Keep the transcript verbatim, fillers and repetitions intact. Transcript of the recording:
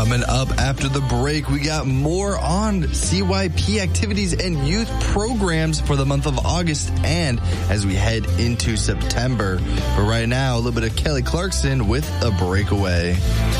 Coming up after the break, we got more on C Y P activities and youth programs for the month of August and as we head into September. But right now, a little bit of Kelly Clarkson with A Breakaway.